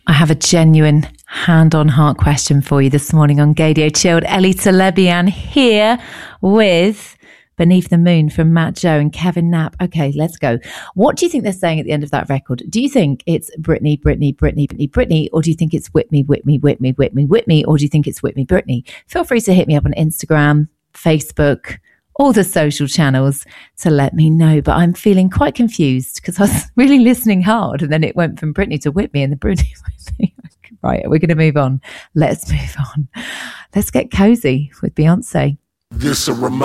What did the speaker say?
I have a genuine hand-on-heart question for you this morning on Gaydio Chilled. Ellie Talebian here with Beneath the Moon from Matt Joe and Kevin Knapp. Okay, let's go. What do you think they're saying at the end of that record? Do you think it's Britney, Britney, Britney, Britney, Britney, or do you think it's Whitney, Whitney, Whitney, Whitney, Whitney, or do you think it's Whitney, Britney? Feel free to hit me up on Instagram, Facebook, all the social channels to let me know. But I'm feeling quite confused because I was really listening hard and then it went from Britney to Whitney and the Britney Whitney. Right, we're going to move on. Let's move on. Let's get cozy with Beyonce.